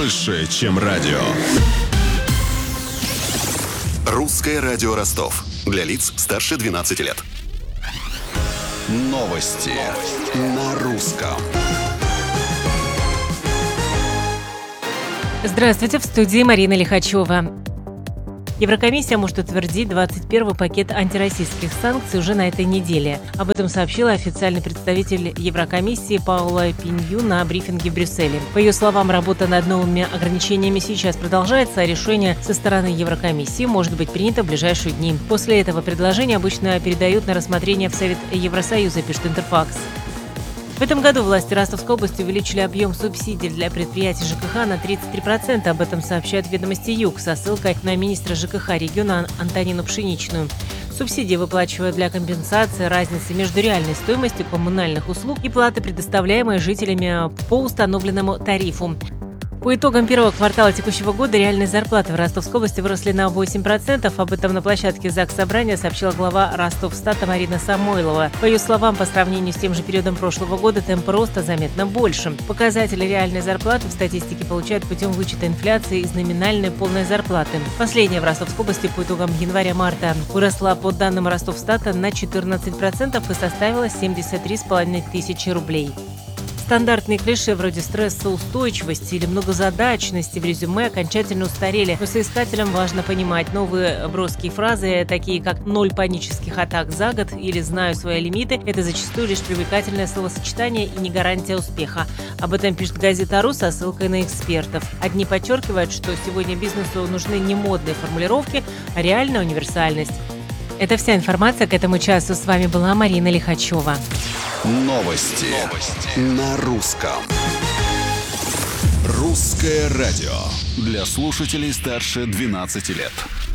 больше, чем радио. Русское радио Ростов. Для лиц старше 12 лет. Новости на русском. Здравствуйте, в студии Марина Лихачева. Еврокомиссия может утвердить 21-й пакет антироссийских санкций уже на этой неделе. Об этом сообщила официальный представитель Еврокомиссии Паула Пинью на брифинге в Брюсселе. По ее словам, работа над новыми ограничениями сейчас продолжается, а решение со стороны Еврокомиссии может быть принято в ближайшие дни. После этого предложение обычно передают на рассмотрение в Совет Евросоюза, пишет Интерфакс. В этом году власти Ростовской области увеличили объем субсидий для предприятий ЖКХ на 33%. Об этом сообщают «Ведомости Юг» со ссылкой на министра ЖКХ региона Антонину Пшеничную. Субсидии выплачивают для компенсации разницы между реальной стоимостью коммунальных услуг и платы, предоставляемой жителями по установленному тарифу. По итогам первого квартала текущего года реальные зарплаты в Ростовской области выросли на 8%. Об этом на площадке ЗАГС Собрания сообщила глава Ростовстата Марина Самойлова. По ее словам, по сравнению с тем же периодом прошлого года темп роста заметно больше. Показатели реальной зарплаты в статистике получают путем вычета инфляции из номинальной полной зарплаты. Последняя в Ростовской области по итогам января-марта выросла по данным Ростовстата на 14% и составила 73,5 тысячи рублей. Стандартные клише вроде стрессоустойчивости или многозадачности в резюме окончательно устарели, но соискателям важно понимать новые броские фразы, такие как «ноль панических атак за год» или «знаю свои лимиты». Это зачастую лишь привлекательное словосочетание и не гарантия успеха. Об этом пишет газета «Ру» со ссылкой на экспертов. Одни подчеркивают, что сегодня бизнесу нужны не модные формулировки, а реальная универсальность. Это вся информация к этому часу. С вами была Марина Лихачева. Новости на русском. Русское радио. Для слушателей старше 12 лет.